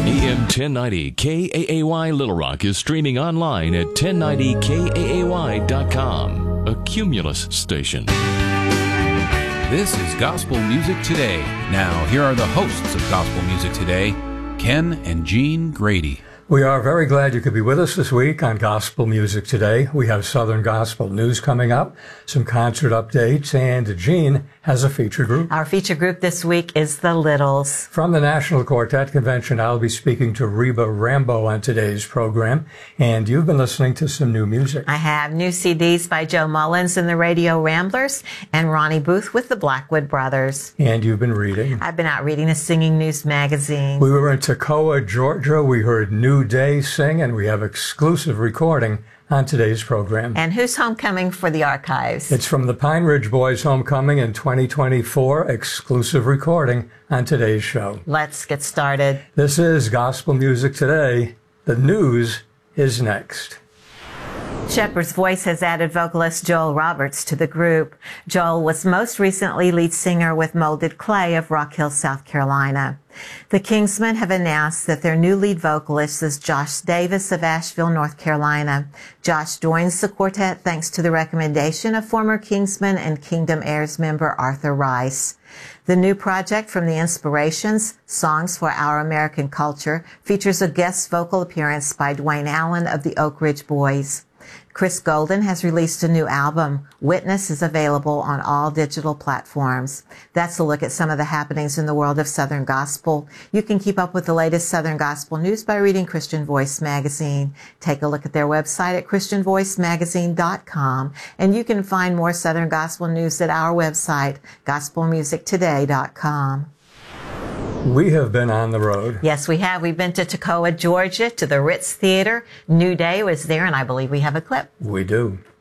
AM 1090 KAAY Little Rock is streaming online at 1090KAAY.com, a Cumulus station. This is Gospel Music Today. Now, here are the hosts of Gospel Music Today, Ken and Jean Grady. We are very glad you could be with us this week on Gospel Music Today. We have Southern Gospel news coming up, some concert updates, and Jean has a feature group. Our feature group this week is the Littles. From the National Quartet Convention, I'll be speaking to Reba Rambo on today's program, and you've been listening to some new music. I have new CDs by Joe Mullins and the Radio Ramblers, and Ronnie Booth with the Blackwood Brothers. And you've been reading. I've been out reading a singing news magazine. We were in Toccoa, Georgia. We heard New Day sing, and we have exclusive recording on today's program. And who's homecoming for the archives? It's from the Pine Ridge Boys homecoming in 2024, exclusive recording on today's show. Let's get started. This is Gospel Music Today. The news is next. Shepherd's Voice has added vocalist Joel Roberts to the group. Joel was most recently lead singer with Molded Clay of Rock Hill, South Carolina. The Kingsmen have announced that their new lead vocalist is Josh Davis of Asheville, North Carolina. Josh joins the quartet thanks to the recommendation of former Kingsmen and Kingdom Heirs member Arthur Rice. The new project from the Inspirations, Songs for Our American Culture, features a guest vocal appearance by Dwayne Allen of the Oak Ridge Boys. Chris Golden has released a new album. Witness is available on all digital platforms. That's a look at some of the happenings in the world of Southern Gospel. You can keep up with the latest Southern Gospel news by reading Christian Voice magazine. Take a look at their website at christianvoicemagazine.com, and you can find more Southern Gospel news at our website, gospelmusictoday.com. We have been on the road. Yes, we have. We've been to Toccoa, Georgia, to the Ritz Theater. New Day was there, and I believe we have a clip. We do.